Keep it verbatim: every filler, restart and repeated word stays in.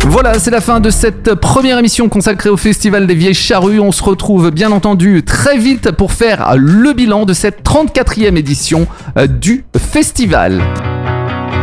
Voilà, c'est la fin de cette première émission consacrée au Festival des Vieilles Charrues. On se retrouve bien entendu très vite pour faire le bilan de cette trente-quatrième édition du festival.